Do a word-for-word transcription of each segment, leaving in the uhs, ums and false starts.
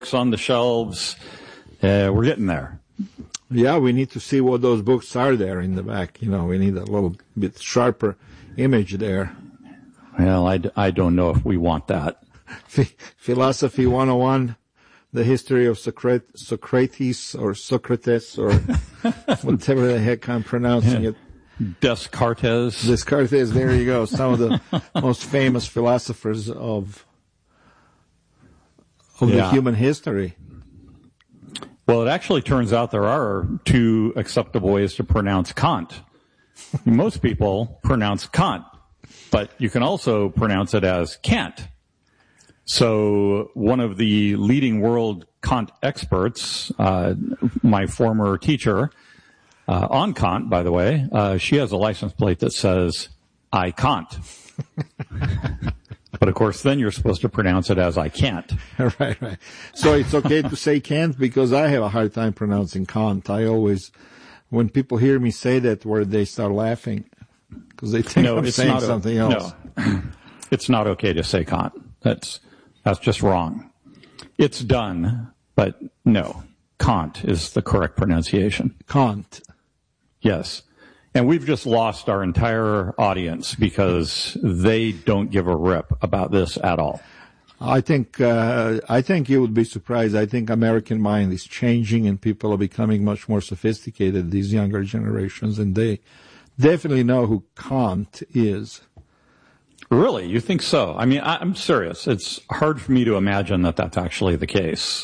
on the shelves. Uh, we're getting there. Yeah, we need to see what those books are there in the back. You know, we need a little bit sharper image there. Well, I, I don't know if we want that. Philosophy one oh one, the history of Socrat- Socrates or Socrates or whatever the heck I'm pronouncing it. Descartes. Descartes, there you go. Some of the most famous philosophers of, of yeah. the human history. Well, it actually turns out there are two acceptable ways to pronounce Kant. Most people pronounce Kant, but you can also pronounce it as Kant. So one of the leading world Kant experts, uh, my former teacher, uh, on Kant, by the way, uh, she has a license plate that says, I Kant. But of course, then you're supposed to pronounce it as I can't. Right, right. So it's okay to say can't because I have a hard time pronouncing Kant. I always, when people hear me say that word, they start laughing because they think no, I'm it's saying not something o- else. No, it's not okay to say Kant. That's that's just wrong. It's done, but no, Kant is the correct pronunciation. Kant. Yes. And we've just lost our entire audience because they don't give a rip about this at all. I think uh, I think you would be surprised. I think American mind is changing and people are becoming much more sophisticated, these younger generations, and they definitely know who Kant is. Really? You think so? I mean, I, I'm serious. It's hard for me to imagine that that's actually the case.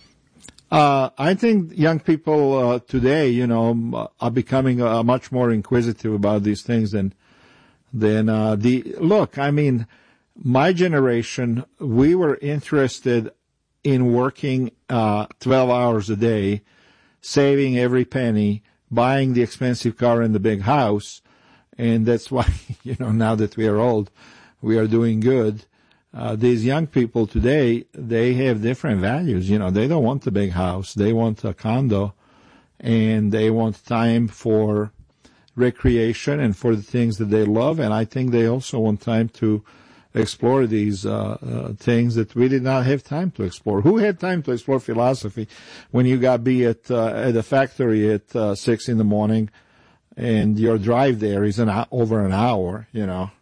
Uh, I think young people uh, today, you know, are becoming uh, much more inquisitive about these things than than uh, the look. I mean, my generation, we were interested in working uh, twelve hours a day, saving every penny, buying the expensive car and the big house, and that's why, you know, now that we are old, we are doing good. Uh, these young people today, they have different values. You know, they don't want a big house. They want a condo, and they want time for recreation and for the things that they love. And I think they also want time to explore these uh, uh things that we did not have time to explore. Who had time to explore philosophy when you got be at uh, at a factory at uh, six in the morning, and your drive there is an over an hour? You know.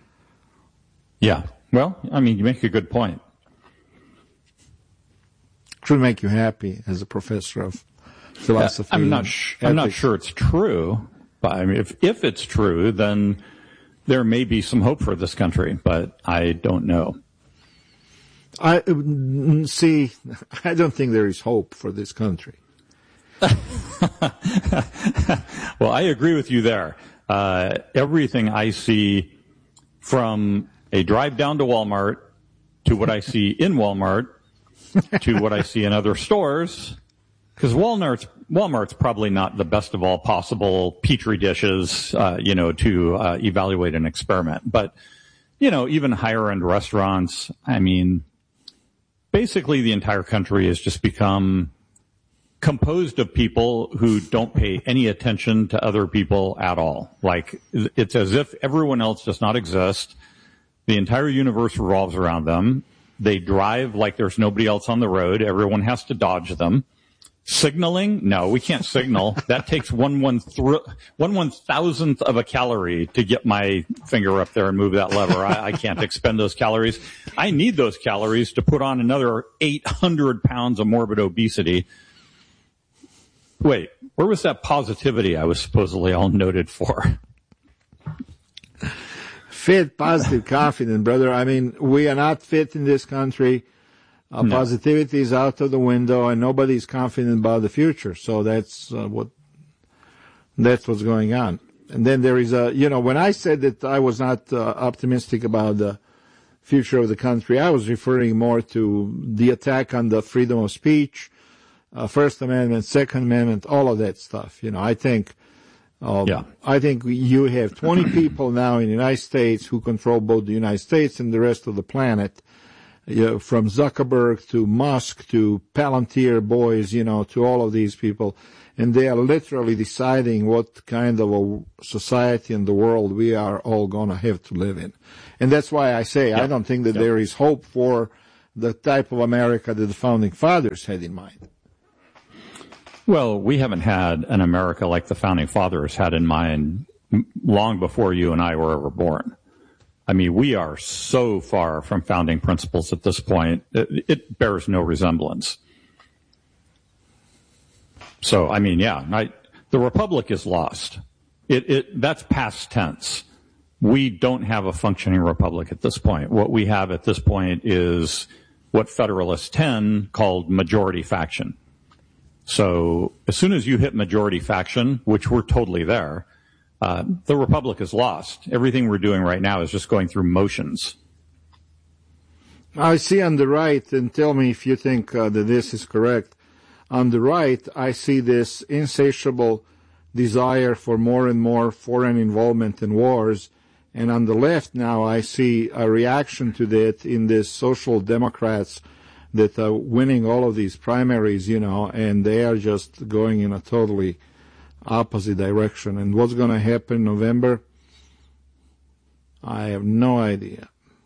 Yeah. Well, I mean, you make a good point. Should make you happy as a professor of philosophy. I'm not. Sh- I'm not sure it's true, but I mean, if if it's true, then there may be some hope for this country. But I don't know. I see. I don't think there is hope for this country. Well, I agree with you there. Uh, everything I see from a drive down to Walmart, to what I see in Walmart, to what I see in other stores, because Walmart's, Walmart's probably not the best of all possible petri dishes, uh, you know, to uh, evaluate an experiment. But, you know, even higher-end restaurants, I mean, basically the entire country has just become composed of people who don't pay any attention to other people at all. Like, it's as if everyone else does not exist. The entire universe revolves around them. They drive like there's nobody else on the road. Everyone has to dodge them. Signaling? No, we can't signal. That takes one one th- one one thousandth of a calorie to get my finger up there and move that lever. I, I can't expend those calories. I need those calories to put on another eight hundred pounds of morbid obesity. Wait, where was that positivity I was supposedly all noted for? Fit, positive, confident, brother. I mean, we are not fit in this country. Uh, no. Positivity is out of the window, and nobody's confident about the future. So that's uh, what that's what's going on. And then there is a, you know, when I said that I was not uh, optimistic about the future of the country, I was referring more to the attack on the freedom of speech, uh, First Amendment, Second Amendment, all of that stuff. You know, I think. Um, yeah. I think you have twenty people now in the United States who control both the United States and the rest of the planet, you know, from Zuckerberg to Musk to Palantir boys, you know, to all of these people. And they are literally deciding what kind of a society in the world we are all going to have to live in. And that's why I say yeah. I don't think that yeah. there is hope for the type of America that the founding fathers had in mind. Well, we haven't had an America like the founding fathers had in mind long before you and I were ever born. I mean, we are so far from founding principles at this point, it, it bears no resemblance. So, I mean, yeah, I, the Republic is lost. It, it, that's past tense. We don't have a functioning Republic at this point. What we have at this point is what Federalist ten called majority faction. So as soon as you hit majority faction, which we're totally there, uh, the Republic is lost. Everything we're doing right now is just going through motions. I see on the right, and tell me if you think uh, that this is correct. On the right, I see this insatiable desire for more and more foreign involvement in wars. And on the left now, I see a reaction to that in this social democrats that are winning all of these primaries, you know, and they are just going in a totally opposite direction. And what's going to happen in November? I have no idea.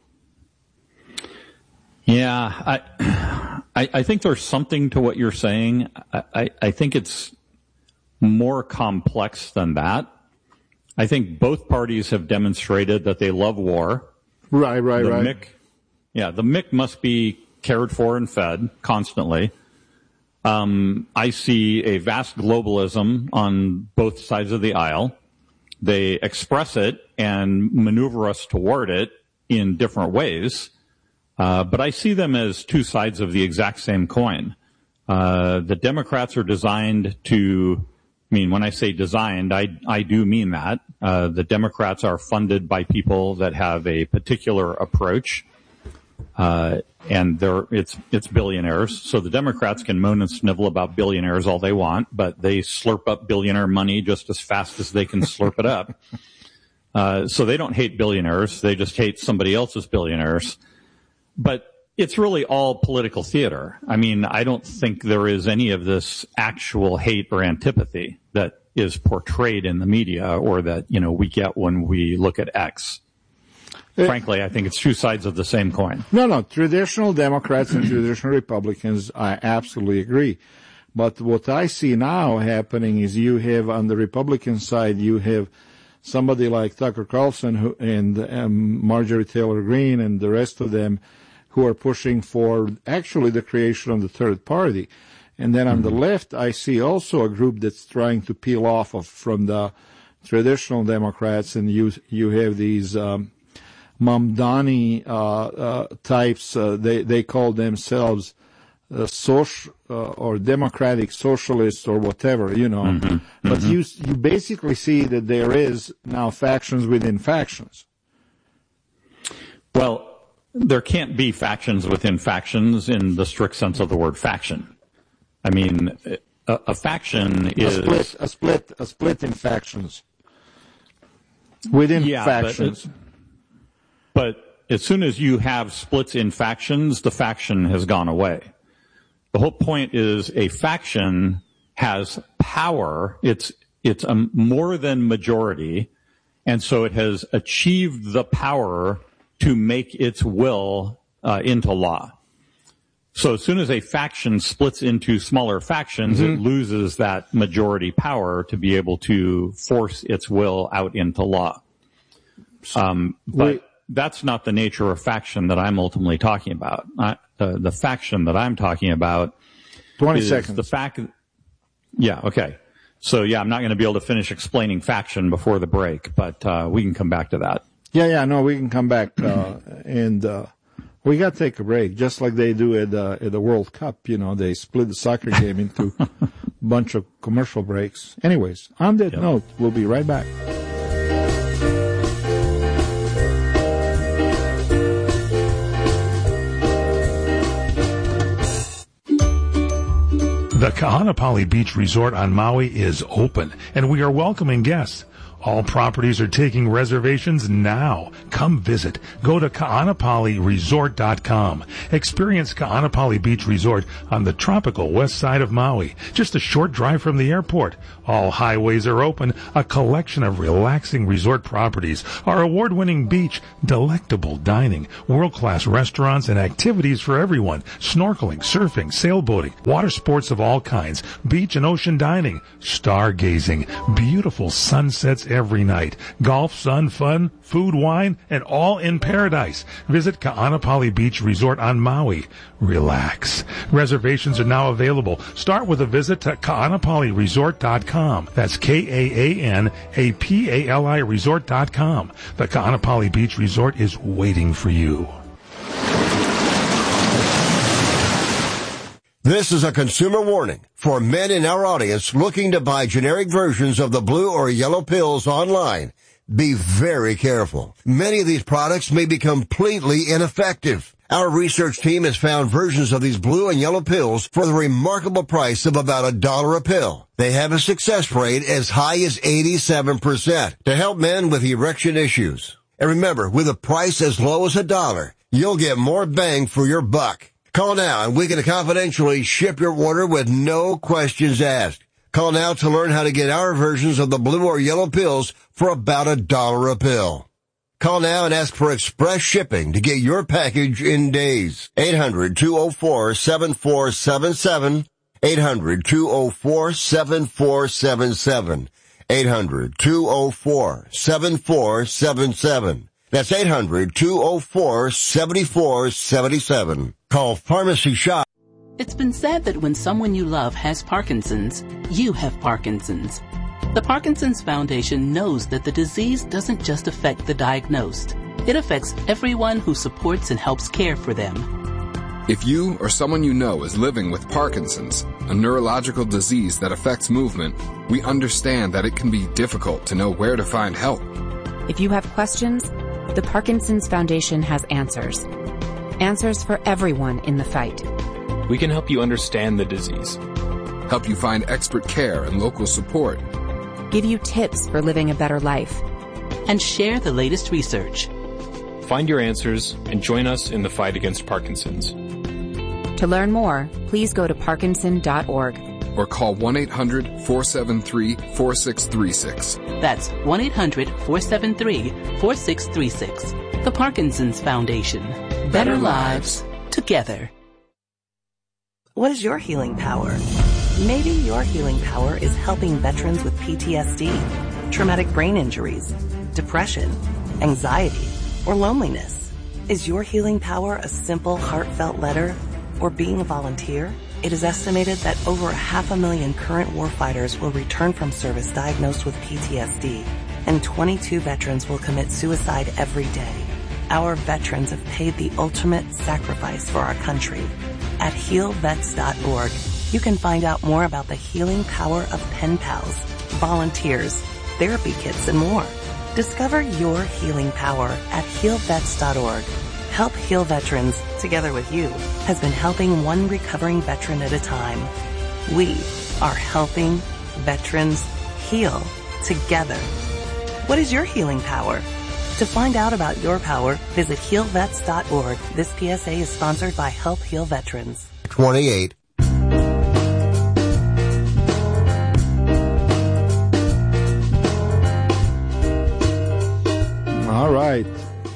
Yeah, I, I, I think there's something to what you're saying. I, I, I think it's more complex than that. I think both parties have demonstrated that they love war. Right, right, the right. Mick, yeah, the Mick must be cared for and fed constantly. Um, I see a vast globalism on both sides of the aisle. They express it and maneuver us toward it in different ways. Uh, but I see them as two sides of the exact same coin. Uh, the Democrats are designed to, I mean, when I say designed, I, I do mean that. Uh, the Democrats are funded by people that have a particular approach. Uh, and they're, it's, it's billionaires. So the Democrats can moan and snivel about billionaires all they want, but they slurp up billionaire money just as fast as they can slurp it up. Uh, so they don't hate billionaires. They just hate somebody else's billionaires. But it's really all political theater. I mean, I don't think there is any of this actual hate or antipathy that is portrayed in the media or that, you know, we get when we look at X. It, Frankly, I think it's two sides of the same coin. No, no. Traditional Democrats and traditional Republicans, I absolutely agree. But what I see now happening is you have on the Republican side, you have somebody like Tucker Carlson who, and um, Marjorie Taylor Greene and the rest of them who are pushing for actually the creation of the third party. And then on mm-hmm. the left, I see also a group that's trying to peel off of from the traditional Democrats, and you you have these um, Mamdani uh, uh, types. Uh, they they call themselves uh, social uh, or democratic socialists or whatever, you know. Mm-hmm. But mm-hmm. you you basically see that there is now factions within factions. Well, there can't be factions within factions in the strict sense of the word faction. I mean, a, a faction is a split, a split, a split in factions within yeah, factions. But, but as soon as you have splits in factions, the faction has gone away. The whole point is a faction has power. It's it's a more than majority, and so it has achieved the power to make its will uh, into law. So as soon as a faction splits into smaller factions, mm-hmm. it loses that majority power to be able to force its will out into law. Um, but Wait. that's not the nature of faction that I'm ultimately talking about. I, uh, the faction that I'm talking about twenty is seconds. the fact. Yeah, okay. So yeah, I'm not going to be able to finish explaining faction before the break, but uh, we can come back to that. Yeah, yeah, no, we can come back, uh, and, uh, we gotta take a break, just like they do at, uh, at the World Cup, you know, they split the soccer game into a bunch of commercial breaks. Anyways, on that yep. note, we'll be right back. The Kahanapali Beach Resort on Maui is open, and we are welcoming guests. All properties are taking reservations now. Come visit. Go to Ka'anapali Resort dot com. Experience Ka'anapali Beach Resort on the tropical west side of Maui, just a short drive from the airport. All highways are open, a collection of relaxing resort properties, our award-winning beach, delectable dining, world-class restaurants, and activities for everyone, snorkeling, surfing, sailboating, water sports of all kinds, beach and ocean dining, stargazing, beautiful sunsets every night, golf, sun, fun, food, wine, and all in paradise. Visit Ka'anapali Beach Resort on Maui. Relax. Reservations are now available. Start with a visit to Ka'anapali Resort dot com. That's K A A N A P A L I Resort dot com. The Ka'anapali Beach Resort is waiting for you. This is a consumer warning for men in our audience looking to buy generic versions of the blue or yellow pills online. Be very careful. Many of these products may be completely ineffective. Our research team has found versions of these blue and yellow pills for the remarkable price of about a dollar a pill. They have a success rate as high as eighty-seven percent to help men with erection issues. And remember, with a price as low as a dollar, you'll get more bang for your buck. Call now and we can confidentially ship your order with no questions asked. Call now to learn how to get our versions of the blue or yellow pills for about a dollar a pill. Call now and ask for express shipping to get your package in days. eight hundred, two oh four, seven four seven seven. eight hundred, two oh four, seven four seven seven. eight hundred, two oh four, seven four seven seven. That's eight hundred, two oh four, seven four seven seven. Call Pharmacy Shop. It's been said that when someone you love has Parkinson's, you have Parkinson's. The Parkinson's Foundation knows that the disease doesn't just affect the diagnosed. It affects everyone who supports and helps care for them. If you or someone you know is living with Parkinson's, a neurological disease that affects movement, we understand that it can be difficult to know where to find help. If you have questions, the Parkinson's Foundation has answers. Answers for everyone in the fight. We can help you understand the disease, help you find expert care and local support, give you tips for living a better life, and share the latest research. Find your answers and join us in the fight against Parkinson's. To learn more, please go to Parkinson dot org. Or call one eight hundred, four seven three, four six three six. That's one eight hundred, four seven three, four six three six. The Parkinson's Foundation. Better, Better lives together. What is your healing power? Maybe your healing power is helping veterans with P T S D, traumatic brain injuries, depression, anxiety, or loneliness. Is your healing power a simple, heartfelt letter or being a volunteer? It is estimated that over half a million current warfighters will return from service diagnosed with P T S D, and twenty-two veterans will commit suicide every day. Our veterans have paid the ultimate sacrifice for our country. At heal vets dot org, you can find out more about the healing power of pen pals, volunteers, therapy kits, and more. Discover your healing power at heal vets dot org. Help Heal Veterans, together with you, has been helping one recovering veteran at a time. We are helping veterans heal together. What is your healing power? To find out about your power, visit heal vets dot org. This P S A is sponsored by Help Heal Veterans. twenty-eight. All right.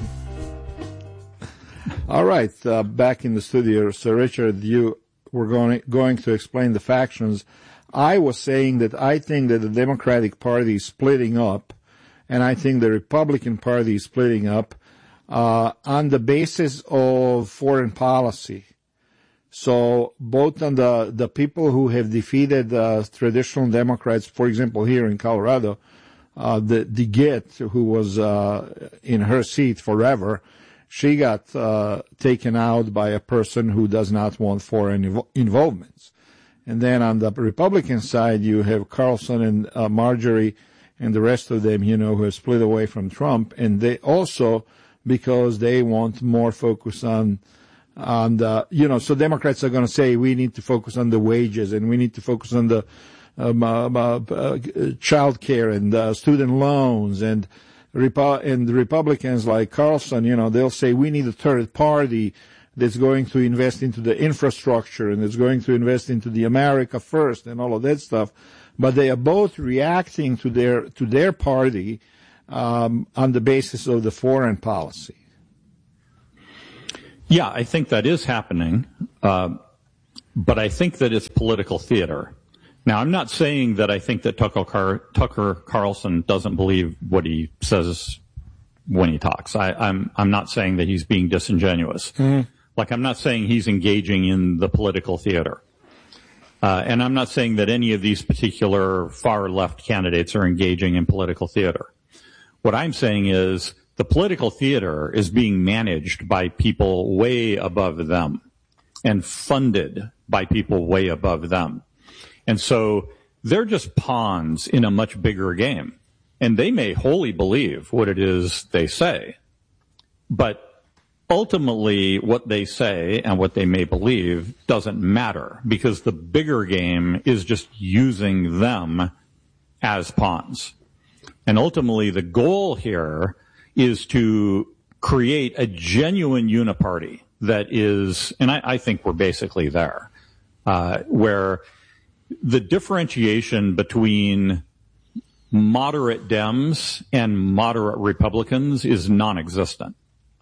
All right, uh, back in the studio. So, Richard, you were going going to explain the factions. I was saying that I think that the Democratic Party is splitting up, and I think the Republican Party is splitting up uh, on the basis of foreign policy. So, both on the, the people who have defeated uh, traditional Democrats, for example, here in Colorado, uh, the DeGette, who was uh, in her seat forever, she got uh, taken out by a person who does not want foreign invo- involvements. And then on the Republican side, you have Carlson and uh, Marjorie and the rest of them, you know, who have split away from Trump. And they also, because they want more focus on, on the, you know, so Democrats are going to say we need to focus on the wages and we need to focus on the um, uh, uh, child care and uh, student loans, and Repo- and the Republicans like Carlson, you know, they'll say we need a third party that's going to invest into the infrastructure and that's going to invest into the America First and all of that stuff. But they are both reacting to their to their party um, on the basis of the foreign policy. Yeah, I think that is happening, uh, but I think that it's political theater. Now, I'm not saying that I think that Tucker, Car- Tucker Carlson doesn't believe what he says when he talks. I, I'm I'm not saying that he's being disingenuous. Mm-hmm. Like, I'm not saying he's engaging in the political theater. Uh, and I'm not saying that any of these particular far-left candidates are engaging in political theater. What I'm saying is the political theater is being managed by people way above them and funded by people way above them. And so they're just pawns in a much bigger game. And they may wholly believe what it is they say. But ultimately, what they say and what they may believe doesn't matter, because the bigger game is just using them as pawns. And ultimately, the goal here is to create a genuine uniparty that is, and I, I think we're basically there, uh, where the differentiation between moderate Dems and moderate Republicans is non-existent.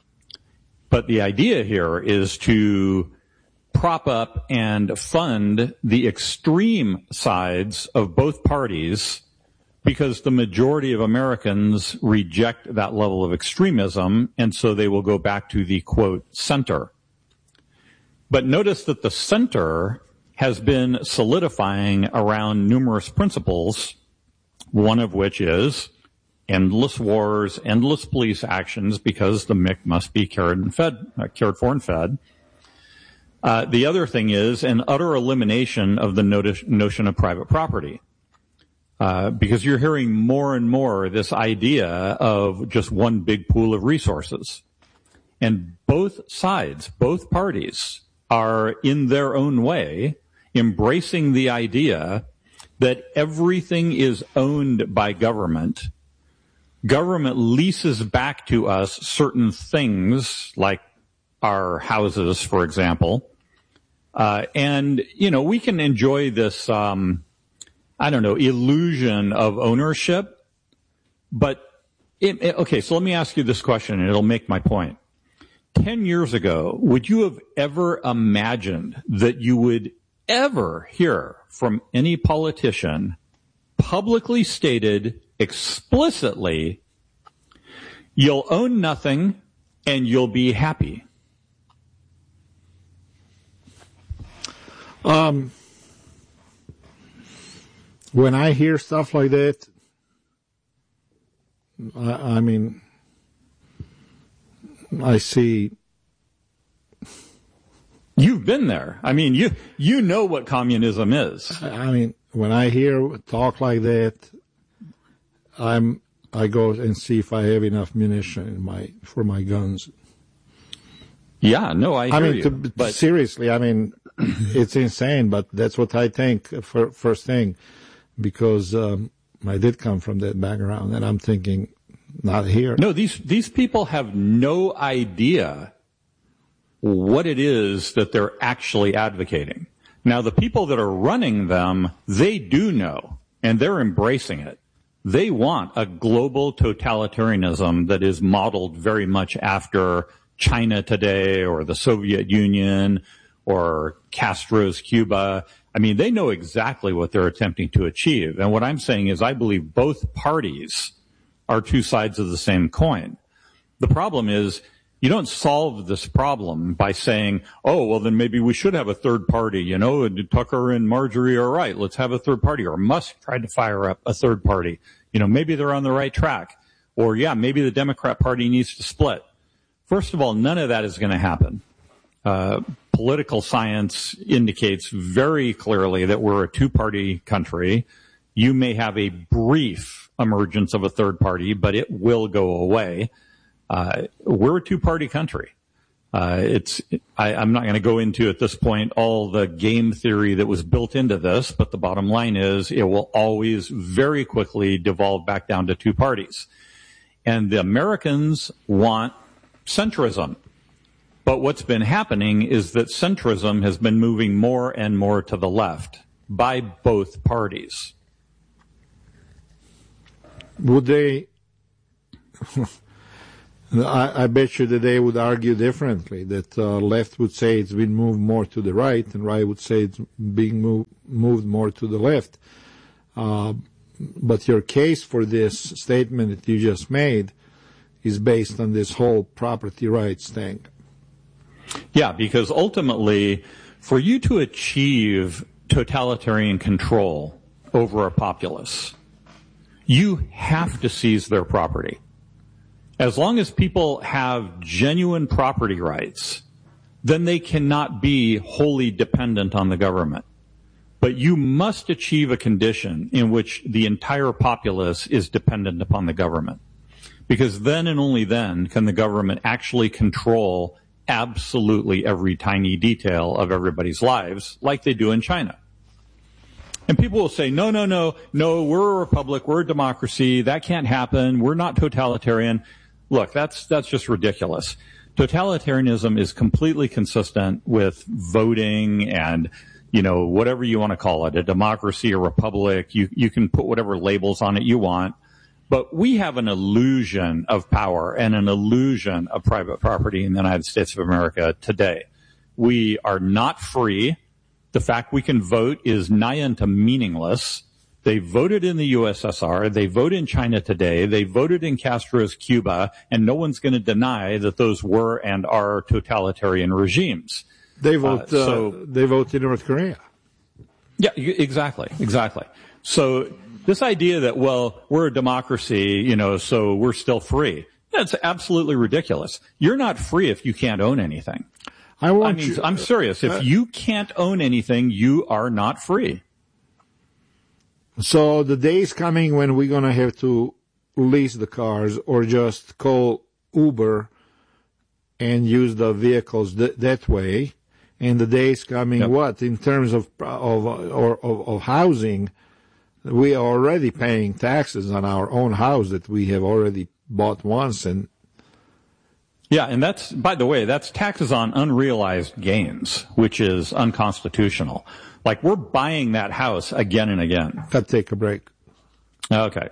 But the idea here is to prop up and fund the extreme sides of both parties, because the majority of Americans reject that level of extremism, and so they will go back to the, quote, center. But notice that the center has been solidifying around numerous principles, one of which is endless wars, endless police actions, because the M I C must be cared and fed, uh, cared for and fed. Uh, the other thing is an utter elimination of the notice, notion of private property. Uh, because you're hearing more and more this idea of just one big pool of resources. And both sides, both parties, are in their own way embracing the idea that everything is owned by government. Government leases back to us certain things, like our houses, for example. Uh, and, you know, we can enjoy this, um, I don't know, illusion of ownership. But, it, it, okay, so let me ask you this question, and it'll make my point. Ten years ago, would you have ever imagined that you would ever hear from any politician publicly stated explicitly, you'll own nothing and you'll be happy? Um, when I hear stuff like that, I, I mean, I see. You've been there. I mean, you you know what communism is. I mean, when I hear talk like that, I'm I go and see if I have enough munition in my for my guns. Yeah, no, I hear I mean, you. To, but seriously, I mean, it's insane, but that's what I think for first thing, because um, I did come from that background, and I'm thinking, not here. No, these these people have no idea what it is that they're actually advocating. Now, the people that are running them, they do know, and they're embracing it. They want a global totalitarianism that is modeled very much after China today or the Soviet Union or Castro's Cuba. I mean, they know exactly what they're attempting to achieve. And what I'm saying is I believe both parties are two sides of the same coin. The problem is you don't solve this problem by saying, oh, well, then maybe we should have a third party. You know, Tucker and Marjorie are right. Let's have a third party. Or Musk tried to fire up a third party. You know, maybe they're on the right track. Or, yeah, maybe the Democrat Party needs to split. First of all, none of that is going to happen. Uh, political science indicates very clearly that we're a two-party country. You may have a brief emergence of a third party, but it will go away. Uh, we're a two-party country. Uh, it's, I, I'm not going to go into at this point all the game theory that was built into this, but the bottom line is it will always very quickly devolve back down to two parties. And the Americans want centrism. But what's been happening is that centrism has been moving more and more to the left by both parties. Would they... I, I bet you that they would argue differently, that uh, left would say it's been moved more to the right, and right would say it's being move, moved more to the left. Uh, but your case for this statement that you just made is based on this whole property rights thing. Yeah, because ultimately, for you to achieve totalitarian control over a populace, you have to seize their property. As long as people have genuine property rights, then they cannot be wholly dependent on the government. But you must achieve a condition in which the entire populace is dependent upon the government. Because then and only then can the government actually control absolutely every tiny detail of everybody's lives, like they do in China. And people will say, no, no, no, no, we're a republic, we're a democracy, that can't happen, we're not totalitarian. Look, that's that's just ridiculous. Totalitarianism is completely consistent with voting and, you know, whatever you want to call it, a democracy, a republic. You you can put whatever labels on it you want. But we have an illusion of power and an illusion of private property in the United States of America today. We are not free. The fact we can vote is nigh unto meaningless. They voted in the U S S R. They vote in China today. They voted in Castro's Cuba, and no one's going to deny that those were and are totalitarian regimes. They vote. Uh, so uh, they vote in North Korea. Yeah, exactly, exactly. So this idea that, well, we're a democracy, you know, so we're still free. That's absolutely ridiculous. You're not free if you can't own anything. I want I mean, you, I'm serious. If uh, you can't own anything, you are not free. So the day is coming when we're going to have to lease the cars or just call Uber and use the vehicles th- that way. And the day is coming, yep. what, in terms of, of, or, of, of housing, we are already paying taxes on our own house that we have already bought once. And yeah, and that's, by the way, that's taxes on unrealized gains, which is unconstitutional. Like, we're buying that house again and again. Got to take a break. Okay.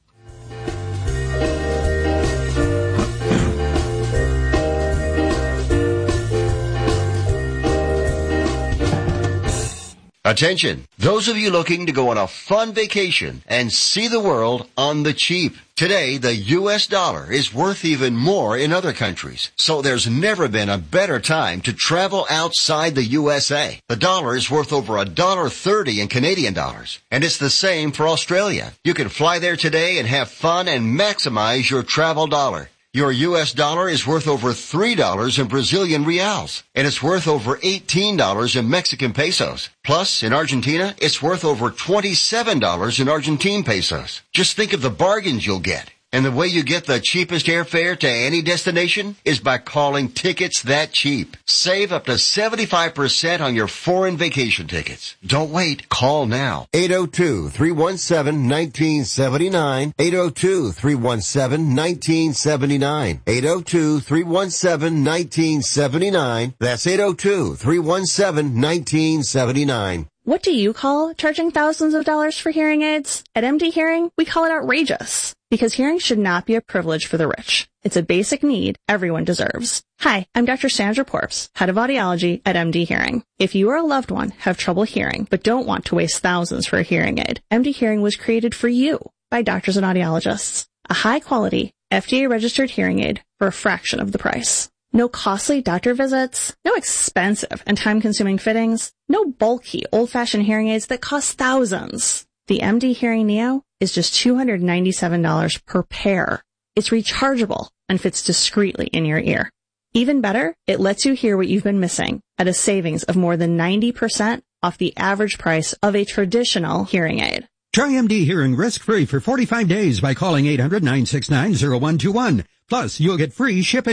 Attention, those of you looking to go on a fun vacation and see the world on the cheap. Today, the U S dollar is worth even more in other countries, so there's never been a better time to travel outside the U S A. The dollar is worth over one dollar thirty in Canadian dollars, and it's the same for Australia. You can fly there today and have fun and maximize your travel dollar. Your U S dollar is worth over three dollars in Brazilian reals, and it's worth over eighteen dollars in Mexican pesos. Plus, in Argentina, it's worth over twenty-seven dollars in Argentine pesos. Just think of the bargains you'll get. And the way you get the cheapest airfare to any destination is by calling Tickets That Cheap. Save up to seventy-five percent on your foreign vacation tickets. Don't wait. Call now. eight oh two, three one seven, one nine seven nine. eight oh two, three one seven, one nine seven nine. eight oh two, three one seven, one nine seven nine. That's eight oh two, three one seven, one nine seven nine. What do you call charging thousands of dollars for hearing aids? At M D Hearing, we call it outrageous. Because hearing should not be a privilege for the rich. It's a basic need everyone deserves. Hi, I'm Doctor Sandra Porps, Head of Audiology at M D Hearing. If you or a loved one have trouble hearing but don't want to waste thousands for a hearing aid, M D Hearing was created for you by doctors and audiologists. A high-quality, F D A-registered hearing aid for a fraction of the price. No costly doctor visits, no expensive and time-consuming fittings, no bulky, old-fashioned hearing aids that cost thousands. The M D Hearing Neo is just two hundred ninety-seven dollars per pair. It's rechargeable and fits discreetly in your ear. Even better, it lets you hear what you've been missing at a savings of more than ninety percent off the average price of a traditional hearing aid. Try M D Hearing risk-free for forty-five days by calling eight hundred, nine six nine, oh one two one. Plus, you'll get free shipping.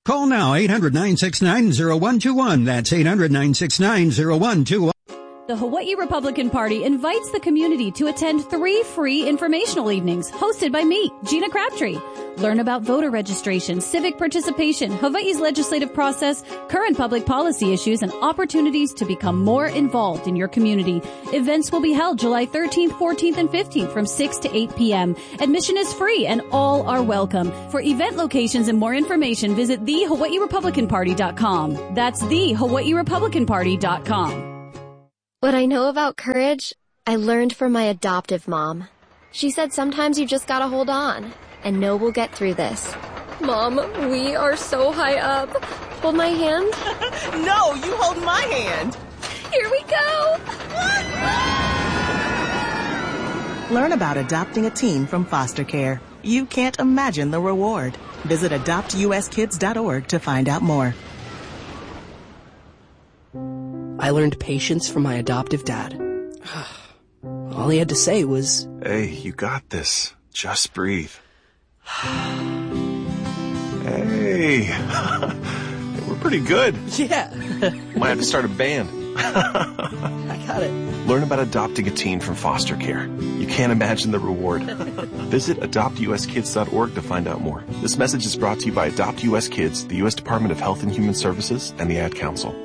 Call now, eight hundred, nine six nine, zero one two one. That's eight hundred, nine six nine, zero one two one. The Hawaii Republican Party invites the community to attend three free informational evenings hosted by me, Gina Crabtree. Learn about voter registration, civic participation, Hawaii's legislative process, current public policy issues, and opportunities to become more involved in your community. Events will be held July thirteenth, fourteenth, and fifteenth from six to eight p.m. Admission is free and all are welcome. For event locations and more information, visit the hawaii republican party dot com. That's the hawaii republican party dot com. What I know about courage, I learned from my adoptive mom. She said sometimes you just gotta hold on, and know we'll get through this. Mom, we are so high up. Hold my hand. No, you hold my hand. Here we go. Learn about adopting a teen from foster care. You can't imagine the reward. Visit adopt u s kids dot org to find out more. I learned patience from my adoptive dad. All he had to say was, "Hey, you got this. Just breathe." Hey, we're pretty good. Yeah. Might have to start a band. I got it. Learn about adopting a teen from foster care. You can't imagine the reward. Visit adopt u s kids dot org to find out more. This message is brought to you by Adopt U S Kids, the U S Department of Health and Human Services, and the Ad Council.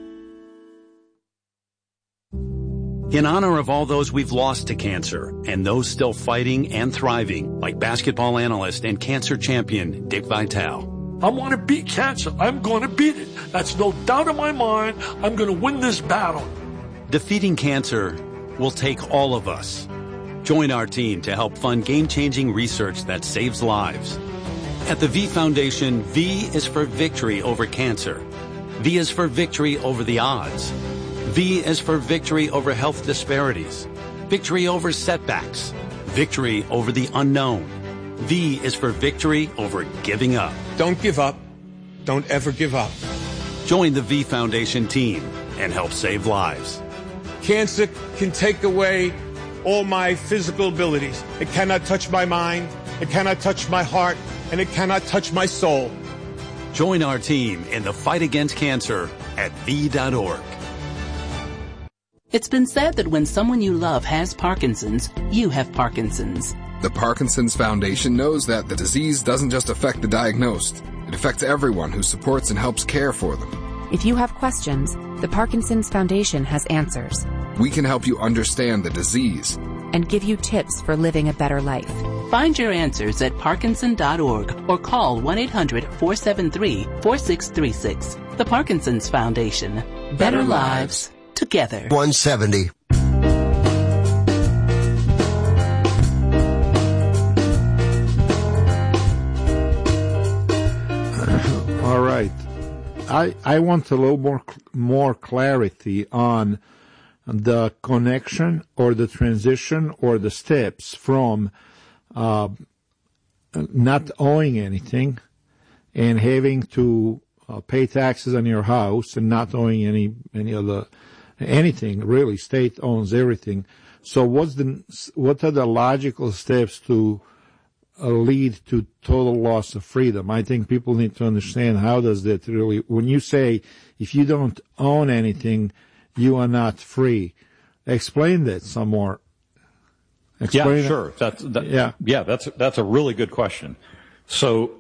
In honor of all those we've lost to cancer and those still fighting and thriving, like basketball analyst and cancer champion Dick Vitale. I want to beat cancer. I'm going to beat it. That's no doubt in my mind. I'm going to win this battle. Defeating cancer will take all of us. Join our team to help fund game-changing research that saves lives. At the V Foundation, V is for victory over cancer. V is for victory over the odds. V is for victory over health disparities, victory over setbacks, victory over the unknown. V is for victory over giving up. Don't give up. Don't ever give up. Join the V Foundation team and help save lives. Cancer can take away all my physical abilities. It cannot touch my mind, it cannot touch my heart, and it cannot touch my soul. Join our team in the fight against cancer at V dot org. It's been said that when someone you love has Parkinson's, you have Parkinson's. The Parkinson's Foundation knows that the disease doesn't just affect the diagnosed. It affects everyone who supports and helps care for them. If you have questions, the Parkinson's Foundation has answers. We can help you understand the disease and give you tips for living a better life. Find your answers at parkinson dot org or call one eight hundred, four seven three, four six three six. The Parkinson's Foundation. Better, better lives. Together. one seventy. All right. I I want a little more more clarity on the connection or the transition or the steps from uh, not owing anything and having to uh, pay taxes on your house and not owing any any of the anything really. State owns everything. So what's the what are the logical steps to uh, lead to total loss of freedom? I think people need to understand how does that really. When you say if you don't own anything, you are not free. Explain that some more. Explain yeah, sure. That's that, yeah, yeah. That's that's a really good question. So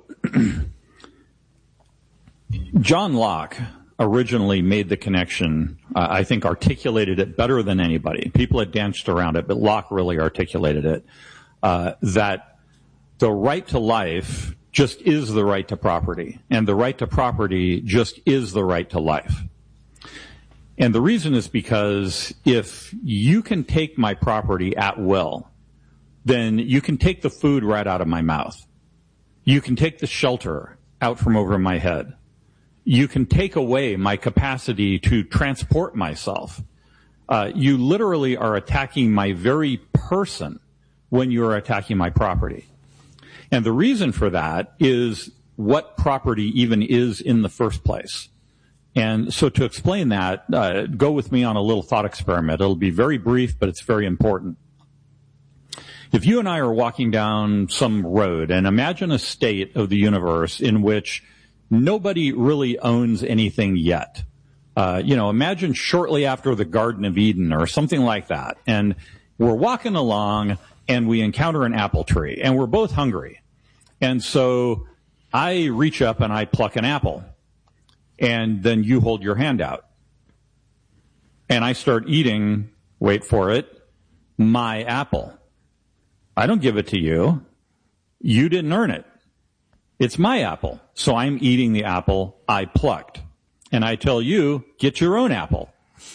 John Locke originally made the connection, uh, I think articulated it better than anybody. People had danced around it, but Locke really articulated it, uh, that the right to life just is the right to property, and the right to property just is the right to life. And the reason is because if you can take my property at will, then you can take the food right out of my mouth. You can take the shelter out from over my head. You can take away my capacity to transport myself. Uh, you literally are attacking my very person when you're attacking my property. And the reason for that is what property even is in the first place. And so to explain that, uh, go with me on a little thought experiment. It'll be very brief, but it's very important. If you and I are walking down some road, and imagine a state of the universe in which nobody really owns anything yet. Uh, you know, imagine shortly after the Garden of Eden or something like that. And we're walking along and we encounter an apple tree and we're both hungry. And so I reach up and I pluck an apple. And then you hold your hand out. And I start eating, wait for it, my apple. I don't give it to you. You didn't earn it. It's my apple. So I'm eating the apple I plucked. And I tell you, get your own apple.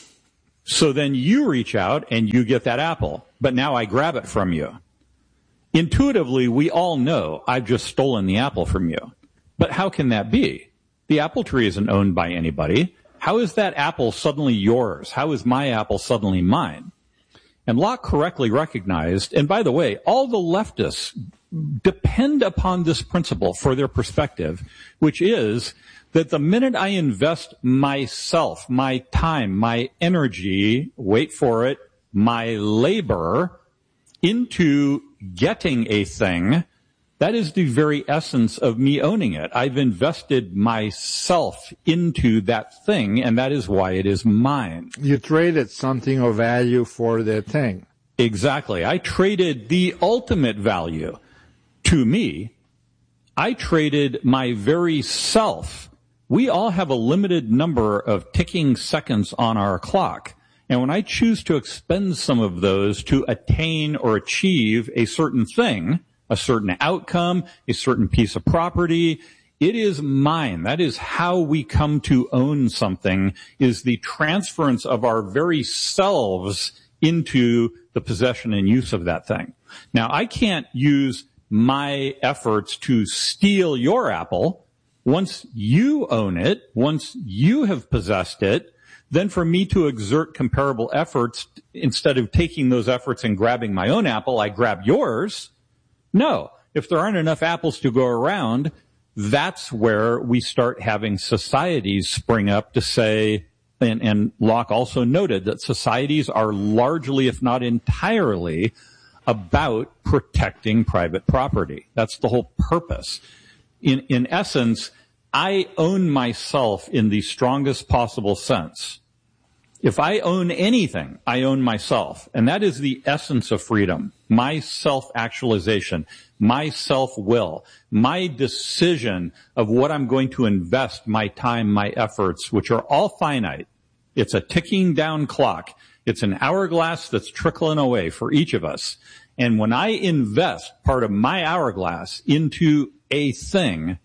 So then you reach out and you get that apple. But now I grab it from you. Intuitively, we all know I've just stolen the apple from you. But how can that be? The apple tree isn't owned by anybody. How is that apple suddenly yours? How is my apple suddenly mine? And Locke correctly recognized, and by the way, all the leftists depend upon this principle for their perspective, which is that the minute I invest myself, my time, my energy, wait for it, my labor into getting a thing, that is the very essence of me owning it. I've invested myself into that thing, and that is why it is mine. You traded something of value for that thing. Exactly. I traded the ultimate value to me. I traded my very self. We all have a limited number of ticking seconds on our clock. And when I choose to expend some of those to attain or achieve a certain thing, a certain outcome, a certain piece of property, it is mine. That is how we come to own something, is the transference of our very selves into the possession and use of that thing. Now, I can't use my efforts to steal your apple. Once you own it, once you have possessed it, then for me to exert comparable efforts, instead of taking those efforts and grabbing my own apple, I grab yours. No. If there aren't enough apples to go around, that's where we start having societies spring up to say, and, and Locke also noted that societies are largely, if not entirely, about protecting private property. That's the whole purpose. In, in essence, I own myself in the strongest possible sense. If I own anything, I own myself. And that is the essence of freedom. My self-actualization, my self-will, my decision of what I'm going to invest my time, my efforts, which are all finite. It's a ticking down clock. It's an hourglass that's trickling away for each of us. And when I invest part of my hourglass into a thing,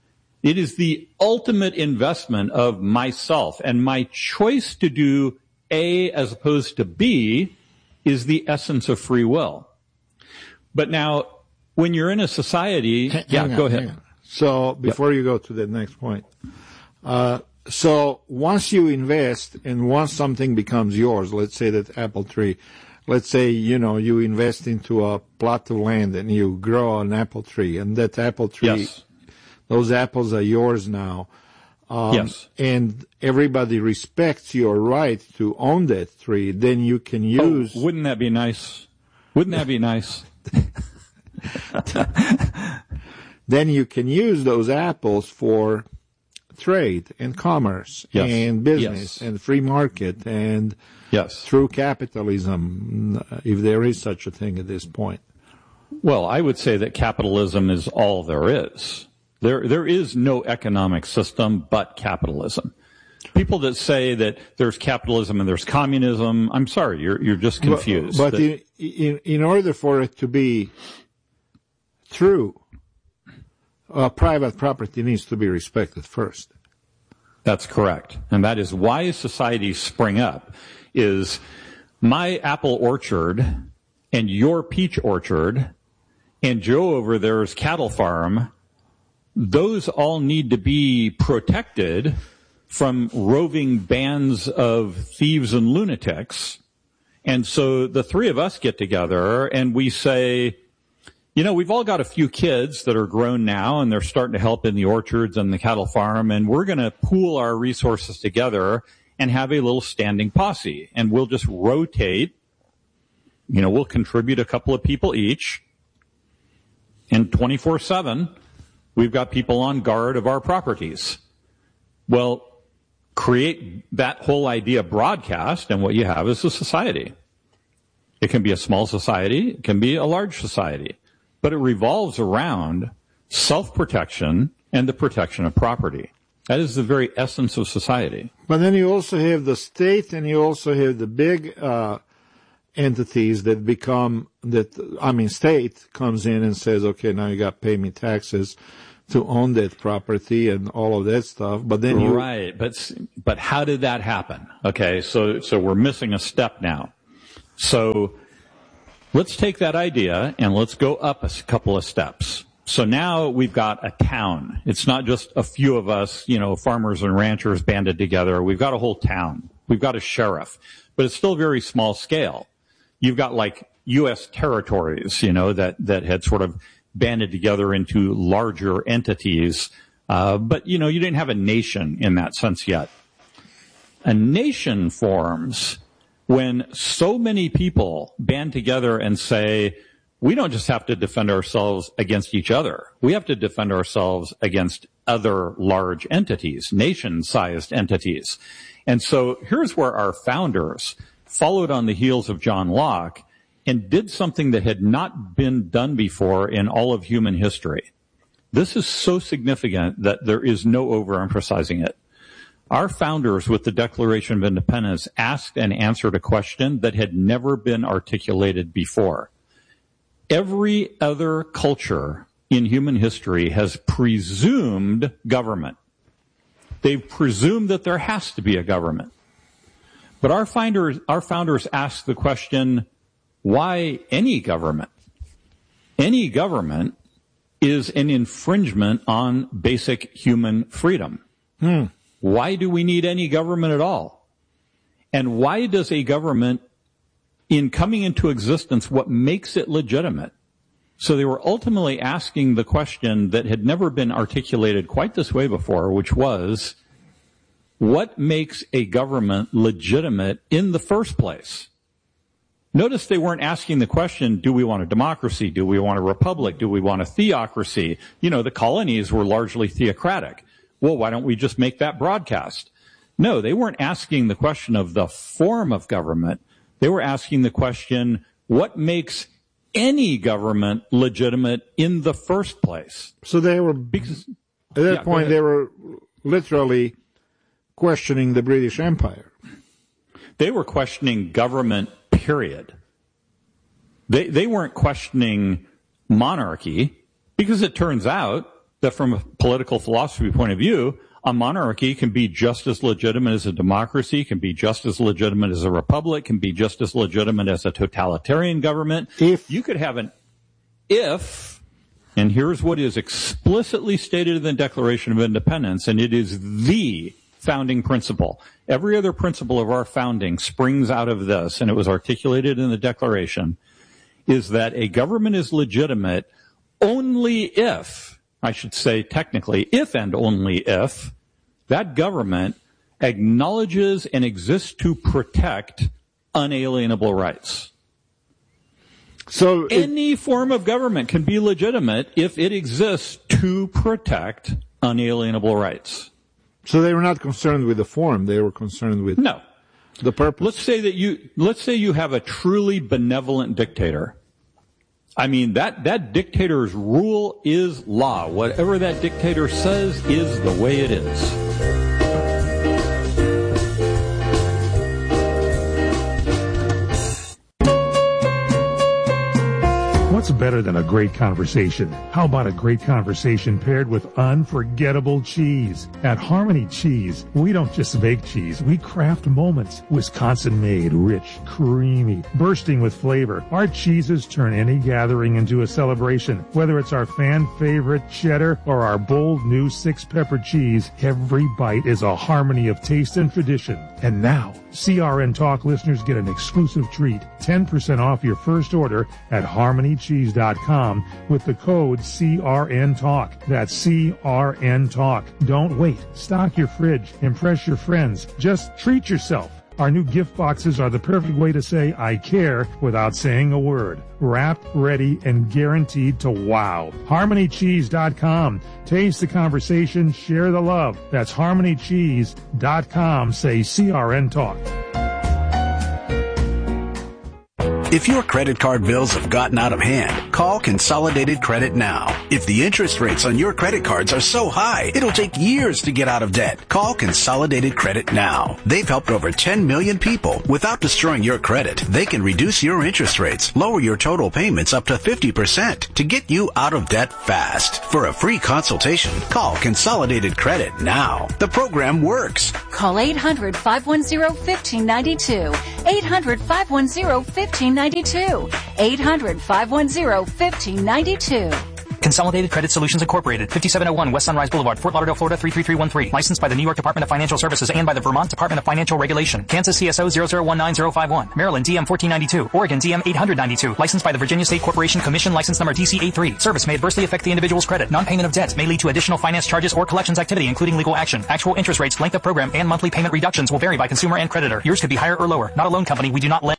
it is the ultimate investment of myself. And my choice to do A as opposed to B is the essence of free will. But now, when you're in a society... Hang yeah, on, go ahead. So, before yep. you go to the next point. Uh, so, once you invest and once something becomes yours, let's say that apple tree, let's say, you know, you invest into a plot of land and you grow an apple tree, and that apple tree... Yes. Those apples are yours now. Um, yes. And everybody respects your right to own that tree. Then you can use... Oh, wouldn't that be nice? Wouldn't that be nice? Then you can use those apples for trade and commerce yes. and business yes. and free market and yes. through capitalism, if there is such a thing at this point. Well, I would say that capitalism is all there is. There, there is no economic system but capitalism. People that say that there's capitalism and there's communism, I'm sorry, you're, you're just confused. But, but in, in, in order for it to be true, uh, private property needs to be respected first. That's correct. And that is why societies spring up, is my apple orchard and your peach orchard and Joe over there's cattle farm. Those all need to be protected from roving bands of thieves and lunatics. And so the three of us get together and we say, you know, we've all got a few kids that are grown now and they're starting to help in the orchards and the cattle farm, and we're going to pool our resources together and have a little standing posse. And we'll just rotate, you know, we'll contribute a couple of people each, and twenty-four seven, We've got people on guard of our properties. Well, create that whole idea broadcast, and what you have is a society. It can be a small society, it can be a large society, but it revolves around self-protection and the protection of property. That is the very essence of society. But then you also have the state, and you also have the big uh, entities that become, that I mean, state comes in and says, okay, now you got to pay me taxes to own that property and all of that stuff. But then you... Right, but but how did that happen? Okay, so so we're missing a step now. So let's take that idea and let's go up a couple of steps. So now we've got a town. It's not just a few of us, you know, farmers and ranchers banded together. We've got a whole town. We've got a sheriff, but it's still very small scale. You've got like U S territories, you know, that, that had sort of banded together into larger entities. Uh, but, you know, you didn't have a nation in that sense yet. A nation forms when so many people band together and say, we don't just have to defend ourselves against each other. We have to defend ourselves against other large entities, nation-sized entities. And so here's where our founders followed on the heels of John Locke and did something that had not been done before in all of human history. This is so significant that there is no overemphasizing it. Our founders, with the Declaration of Independence, asked and answered a question that had never been articulated before. Every other culture in human history has presumed government. They've presumed that there has to be a government. But our founders, our founders asked the question, why any government? Any government is an infringement on basic human freedom. Hmm. Why do we need any government at all? And why does a government, in coming into existence, what makes it legitimate? So they were ultimately asking the question that had never been articulated quite this way before, which was, what makes a government legitimate in the first place? Notice they weren't asking the question, do we want a democracy? Do we want a republic? Do we want a theocracy? You know, the colonies were largely theocratic. Well, why don't we just make that broadcast? No, they weren't asking the question of the form of government. They were asking the question, what makes any government legitimate in the first place? So they were, because, at that yeah, point, they were literally questioning the British Empire. They were questioning government, period. They, they weren't questioning monarchy, because it turns out that from a political philosophy point of view, a monarchy can be just as legitimate as a democracy, can be just as legitimate as a republic, can be just as legitimate as a totalitarian government. If you could have an if, and here's what is explicitly stated in the Declaration of Independence, and it is the founding principle. Every other principle of our founding springs out of this, and it was articulated in the Declaration, is that a government is legitimate only if, I should say technically, if and only if, that government acknowledges and exists to protect unalienable rights. So any it, form of government can be legitimate if it exists to protect unalienable rights. So they were not concerned with the form; they were concerned with no the purpose. Let's say that you let's say you have a truly benevolent dictator. I mean, that, that dictator's rule is law. Whatever that dictator says is the way it is. What's better than a great conversation? How about a great conversation paired with unforgettable cheese? At Harmony Cheese, we don't just make cheese, we craft moments. Wisconsin-made, rich, creamy, bursting with flavor. Our cheeses turn any gathering into a celebration. Whether it's our fan-favorite cheddar or our bold new six-pepper cheese, every bite is a harmony of taste and tradition. And now, C R N Talk listeners get an exclusive treat, ten percent off your first order at harmony cheese dot com with the code C R N Talk. That's C R N Talk. Don't wait. Stock your fridge. Impress your friends. Just treat yourself. Our new gift boxes are the perfect way to say I care without saying a word. Wrapped, ready, and guaranteed to wow. harmony cheese dot com. Taste the conversation, share the love. That's harmony cheese dot com. Say C R N Talk. If your credit card bills have gotten out of hand, call Consolidated Credit now. If the interest rates on your credit cards are so high, it'll take years to get out of debt. Call Consolidated Credit now. They've helped over ten million people without destroying your credit. They can reduce your interest rates, lower your total payments up to fifty percent to get you out of debt fast. For a free consultation, call Consolidated Credit now. The program works. Call eight hundred, five one zero, one five nine two. eight hundred, five one zero, one five nine two. eight hundred, five one zero, one five nine two. Consolidated Credit Solutions Incorporated, fifty-seven oh one West Sunrise Boulevard, Fort Lauderdale, Florida three three three one three. Licensed by the New York Department of Financial Services and by the Vermont Department of Financial Regulation. Kansas C S O zero zero one nine zero five one. Maryland D M fourteen ninety-two. Oregon D M eight ninety-two. Licensed by the Virginia State Corporation Commission. License number D C A three. Service may adversely affect the individual's credit. Non-payment of debts may lead to additional finance charges or collections activity, including legal action. Actual interest rates, length of program, and monthly payment reductions will vary by consumer and creditor. Yours could be higher or lower. Not a loan company. We do not lend.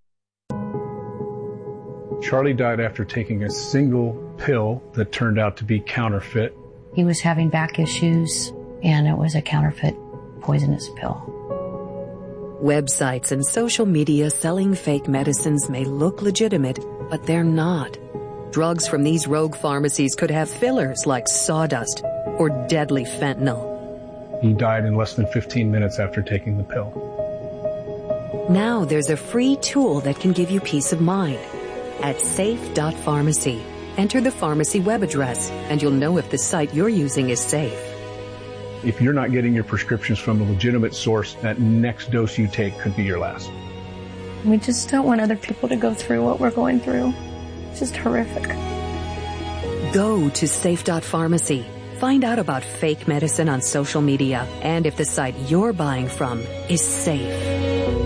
Charlie died after taking a single pill that turned out to be counterfeit. He was having back issues, and it was a counterfeit poisonous pill. Websites and social media selling fake medicines may look legitimate, but they're not. Drugs from these rogue pharmacies could have fillers like sawdust or deadly fentanyl. He died in less than fifteen minutes after taking the pill. Now there's a free tool that can give you peace of mind. At safe dot pharmacy, enter the pharmacy web address, and you'll know if the site you're using is safe. If you're not getting your prescriptions from a legitimate source, that next dose you take could be your last. We just don't want other people to go through what we're going through. It's just horrific. Go to safe dot pharmacy. Find out about fake medicine on social media and if the site you're buying from is safe.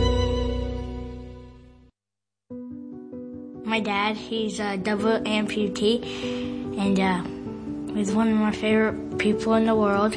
My dad, he's a double amputee, and uh, he's one of my favorite people in the world.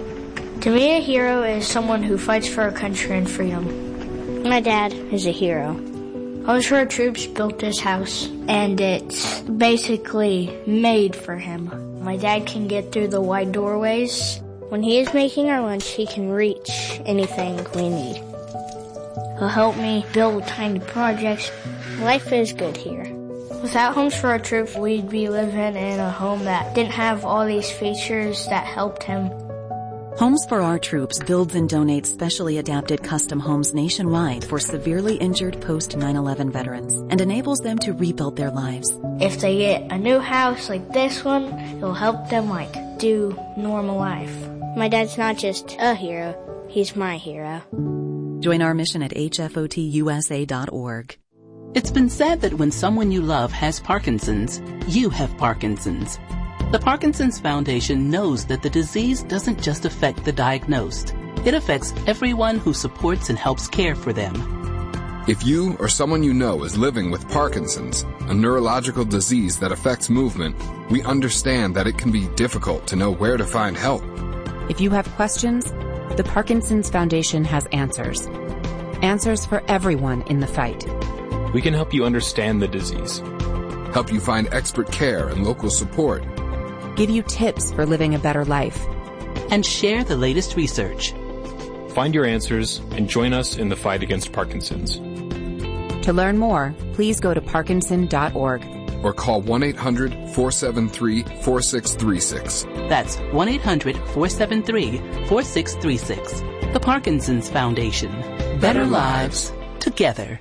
To me, a hero is someone who fights for our country and freedom. My dad is a hero. Homes for Our Troops built this house, and it's basically made for him. My dad can get through the wide doorways. When he is making our lunch, he can reach anything we need. He'll help me build tiny projects. Life is good here. Without Homes for Our Troops, we'd be living in a home that didn't have all these features that helped him. Homes for Our Troops builds and donates specially adapted custom homes nationwide for severely injured post nine eleven veterans and enables them to rebuild their lives. If they get a new house like this one, it'll help them like do normal life. My dad's not just a hero, he's my hero. Join our mission at H F O T U S A dot org. It's been said that when someone you love has Parkinson's, you have Parkinson's. The Parkinson's Foundation knows that the disease doesn't just affect the diagnosed. It affects everyone who supports and helps care for them. If you or someone you know is living with Parkinson's, a neurological disease that affects movement, we understand that it can be difficult to know where to find help. If you have questions, the Parkinson's Foundation has answers. Answers for everyone in the fight. We can help you understand the disease, help you find expert care and local support, give you tips for living a better life, and share the latest research. Find your answers and join us in the fight against Parkinson's. To learn more, please go to parkinson dot org or call one eight hundred, four seven three, four six three six. That's one eight hundred, four seven three, four six three six. The Parkinson's Foundation. Better, Better lives together.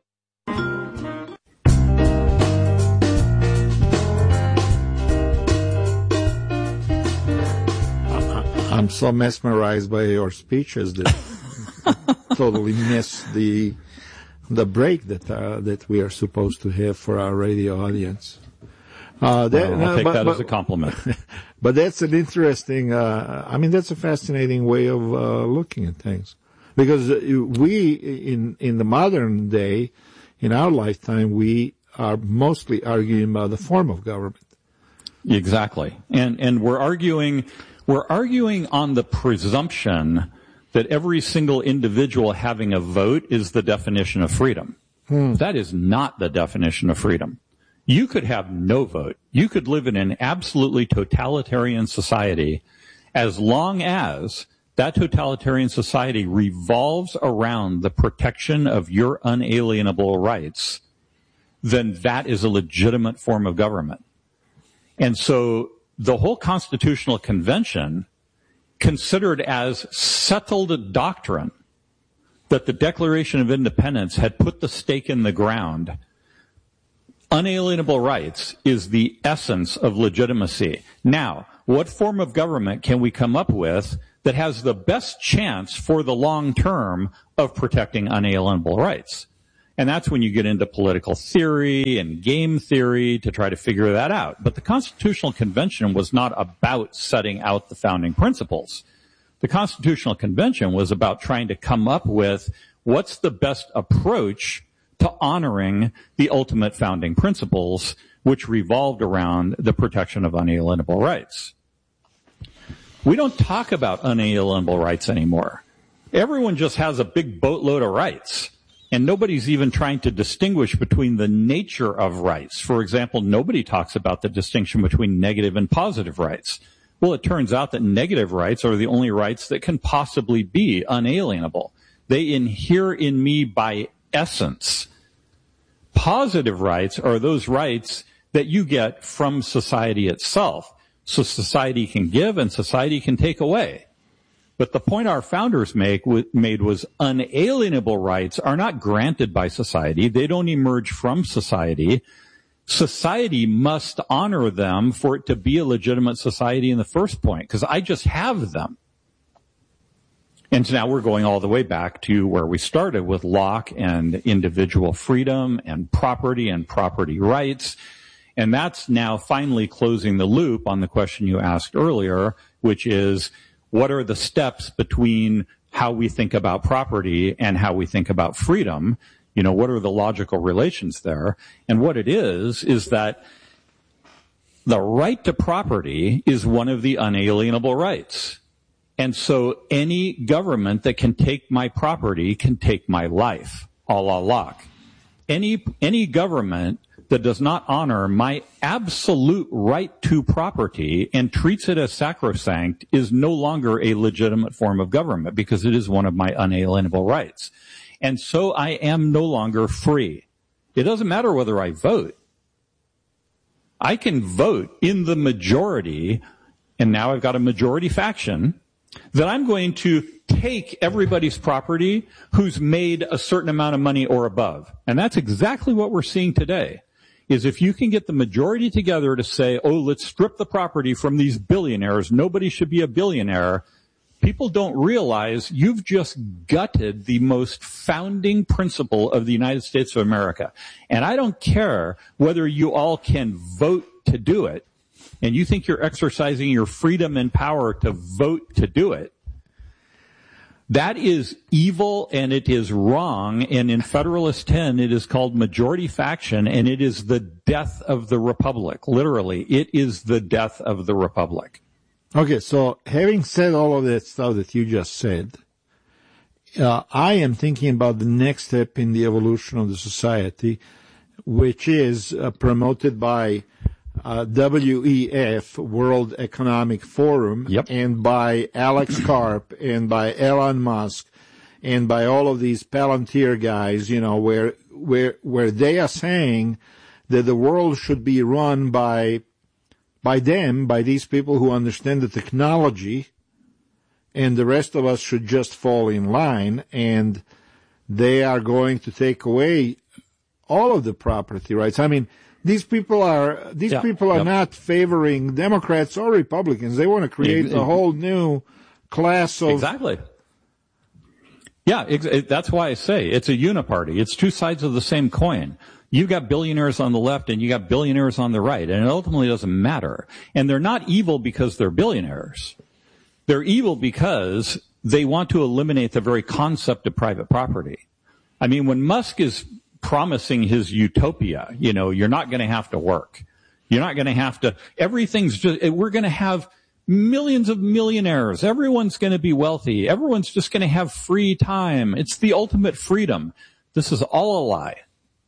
I'm so mesmerized by your speeches that totally miss the the break that uh, that we are supposed to have for our radio audience. Uh, that, well, I'll uh, take but, that but, as a compliment. But that's an interesting. Uh, I mean, that's a fascinating way of uh, looking at things, because we in in the modern day, in our lifetime, we are mostly arguing about the form of government. Exactly, and and we're arguing. We're arguing on the presumption that every single individual having a vote is the definition of freedom. Hmm. That is not the definition of freedom. You could have no vote. You could live in an absolutely totalitarian society as long as that totalitarian society revolves around the protection of your unalienable rights, then that is a legitimate form of government. And so the whole Constitutional Convention considered as settled doctrine that the Declaration of Independence had put the stake in the ground. Unalienable rights is the essence of legitimacy. Now, what form of government can we come up with that has the best chance for the long term of protecting unalienable rights? And that's when you get into political theory and game theory to try to figure that out. But the Constitutional Convention was not about setting out the founding principles. The Constitutional Convention was about trying to come up with what's the best approach to honoring the ultimate founding principles, which revolved around the protection of unalienable rights. We don't talk about unalienable rights anymore. Everyone just has a big boatload of rights. And nobody's even trying to distinguish between the nature of rights. For example, nobody talks about the distinction between negative and positive rights. Well, it turns out that negative rights are the only rights that can possibly be unalienable. They inhere in me by essence. Positive rights are those rights that you get from society itself. So society can give and society can take away. But the point our founders make, made was unalienable rights are not granted by society. They don't emerge from society. Society must honor them for it to be a legitimate society in the first point, because I just have them. And so now we're going all the way back to where we started with Locke and individual freedom and property and property rights. And that's now finally closing the loop on the question you asked earlier, which is, what are the steps between how we think about property and how we think about freedom? You know, what are the logical relations there? And what it is, is that the right to property is one of the unalienable rights. And so any government that can take my property can take my life, a la Locke. Any, any government that does not honor my absolute right to property and treats it as sacrosanct is no longer a legitimate form of government, because it is one of my unalienable rights. And so I am no longer free. It doesn't matter whether I vote. I can vote in the majority, and now I've got a majority faction, that I'm going to take everybody's property who's made a certain amount of money or above. And that's exactly what we're seeing today. Is if you can get the majority together to say, oh, let's strip the property from these billionaires, nobody should be a billionaire, people don't realize you've just gutted the most founding principle of the United States of America. And I don't care whether you all can vote to do it, and you think you're exercising your freedom and power to vote to do it. That is evil and it is wrong, and in Federalist ten it is called majority faction, and it is the death of the republic. Literally, it is the death of the republic. Okay, so having said all of that stuff that you just said, uh, I am thinking about the next step in the evolution of the society, which is uh, promoted by Uh, W E F, World Economic Forum, yep. and by Alex Karp, and by Elon Musk, and by all of these Palantir guys, you know, where where where they are saying that the world should be run by by them, by these people who understand the technology, and the rest of us should just fall in line, and they are going to take away all of the property rights. I mean, These people are these yeah, people are yep. not favoring Democrats or Republicans. They want to create a whole new class of exactly. Yeah, it, that's why I say it's a uniparty. It's two sides of the same coin. You've got billionaires on the left and you got billionaires on the right, and it ultimately doesn't matter. And they're not evil because they're billionaires. They're evil because they want to eliminate the very concept of private property. I mean, when Musk is promising his utopia, you know, you're not going to have to work. You're not going to have to, everything's just, we're going to have millions of millionaires. Everyone's going to be wealthy. Everyone's just going to have free time. It's the ultimate freedom. This is all a lie.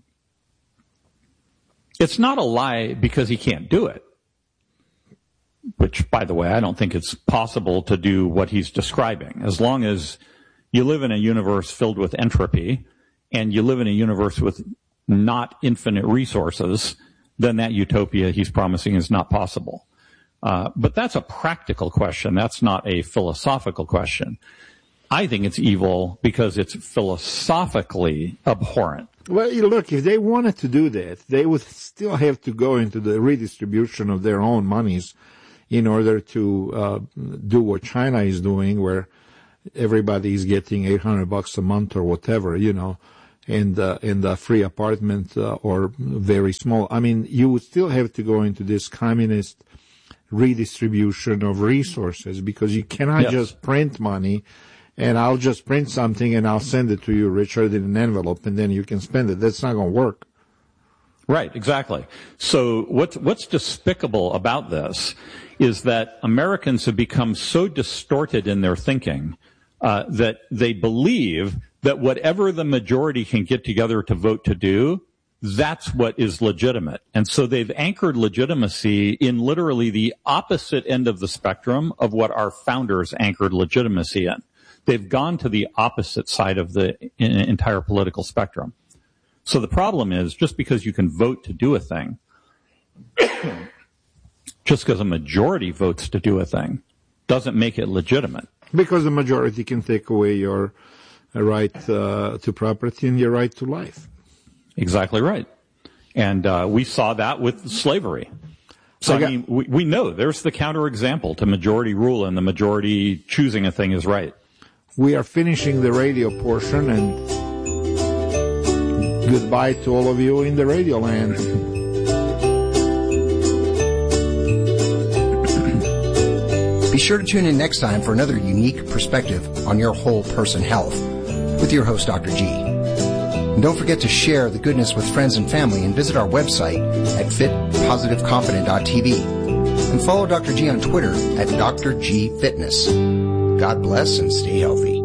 It's not a lie because he can't do it, which, by the way, I don't think it's possible to do what he's describing. As long as you live in a universe filled with entropy and you live in a universe with not infinite resources, then that utopia he's promising is not possible. Uh, but that's a practical question. That's not a philosophical question. I think it's evil because it's philosophically abhorrent. Well, you look, if they wanted to do that, they would still have to go into the redistribution of their own monies in order to uh, do what China is doing, where everybody is getting eight hundred bucks a month or whatever, you know, and uh, and a free apartment uh, or very small. I mean, you would still have to go into this communist redistribution of resources because you cannot yes. just print money. And I'll just print something and I'll send it to you, Richard, in an envelope, and then you can spend it. That's not going to work. Right, exactly. So what's, what's despicable about this is that Americans have become so distorted in their thinking uh, that they believe that whatever the majority can get together to vote to do, that's what is legitimate. And so they've anchored legitimacy in literally the opposite end of the spectrum of what our founders anchored legitimacy in. They've gone to the opposite side of the entire political spectrum. So the problem is, just because you can vote to do a thing, just because a majority votes to do a thing, doesn't make it legitimate. Because the majority can take away your right uh, to property and your right to life. Exactly right. And uh, we saw that with slavery. So, I, got, I mean, we, we know there's the counterexample to majority rule, and the majority choosing a thing is right. We are finishing the radio portion, and goodbye to all of you in the radio land. Be sure to tune in next time for another unique perspective on your whole person health with your host, Doctor G. And don't forget to share the goodness with friends and family and visit our website at fit positive confident dot t v and follow Doctor G on Twitter at Doctor G Fitness. God bless and stay healthy.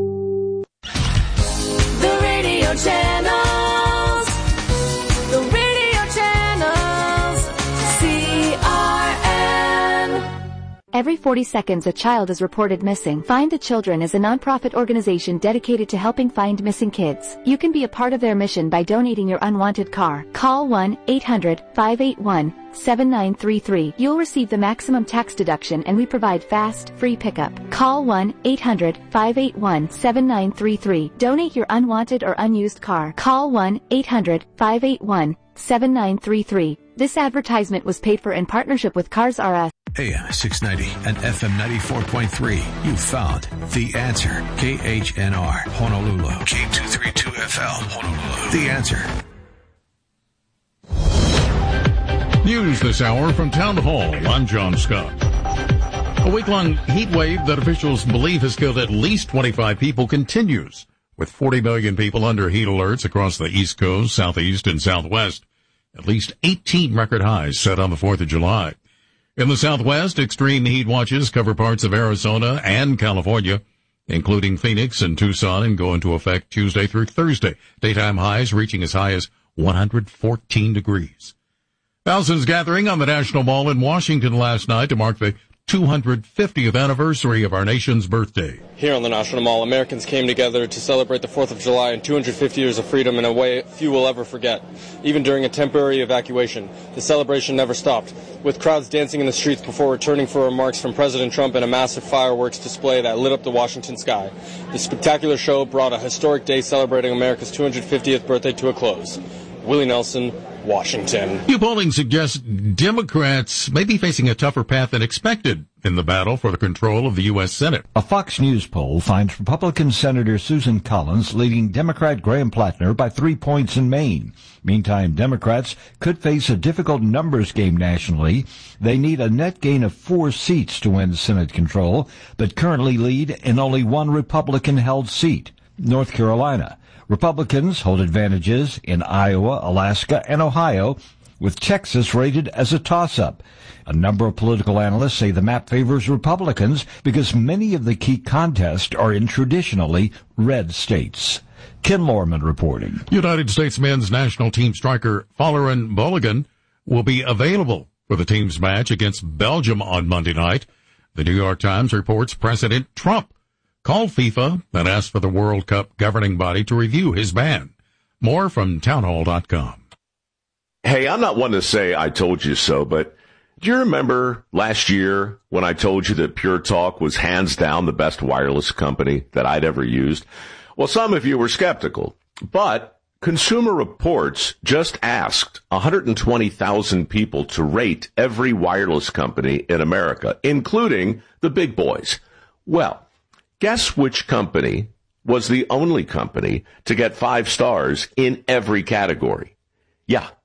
The radio channels. The radio channels. C R N. Every forty seconds, a child is reported missing. Find the Children is a nonprofit organization dedicated to helping find missing kids. You can be a part of their mission by donating your unwanted car. Call one eight hundred five eight one seven nine three three. You'll receive the maximum tax deduction, and we provide fast, free pickup. Call one eight hundred five eight one seven nine three three. Donate your unwanted or unused car. Call one eight hundred five eight one seven nine three three. This advertisement was paid for in partnership with Cars R Us. A M six ninety and F M ninety-four point three. You found The Answer. K H N R, Honolulu. K two thirty-two F L, Honolulu. The Answer. News this hour from Town Hall. I'm John Scott. A week-long heat wave that officials believe has killed at least twenty-five people continues, with forty million people under heat alerts across the East Coast, Southeast, and Southwest. At least eighteen record highs set on the fourth of July. In the Southwest, extreme heat watches cover parts of Arizona and California, including Phoenix and Tucson, and go into effect Tuesday through Thursday. Daytime highs reaching as high as one hundred fourteen degrees. Thousands gathering on the National Mall in Washington last night to mark the two hundred fiftieth anniversary of our nation's birthday. Here on the National Mall, Americans came together to celebrate the fourth of July and two hundred fifty years of freedom in a way few will ever forget. Even during a temporary evacuation, the celebration never stopped, with crowds dancing in the streets before returning for remarks from President Trump and a massive fireworks display that lit up the Washington sky. The spectacular show brought a historic day celebrating America's two hundred fiftieth birthday to a close. Willie Nelson, Washington. New polling suggests Democrats may be facing a tougher path than expected in the battle for the control of the U S Senate. A Fox News poll finds Republican Senator Susan Collins leading Democrat Graham Plattner by three points in Maine. Meantime, Democrats could face a difficult numbers game nationally. They need a net gain of four seats to win Senate control, but currently lead in only one Republican-held seat, North Carolina. Republicans hold advantages in Iowa, Alaska, and Ohio, with Texas rated as a toss-up. A number of political analysts say the map favors Republicans because many of the key contests are in traditionally red states. Ken Lorman reporting. United States men's national team striker Folarin Balogun will be available for the team's match against Belgium on Monday night. The New York Times reports President Trump called FIFA and asked for the World Cup governing body to review his ban. More from townhall dot com. Hey, I'm not one to say I told you so, but do you remember last year when I told you that Pure Talk was hands down the best wireless company that I'd ever used? Well, some of you were skeptical, but Consumer Reports just asked one hundred twenty thousand people to rate every wireless company in America, including the big boys. Well, guess which company was the only company to get five stars in every category? Yeah,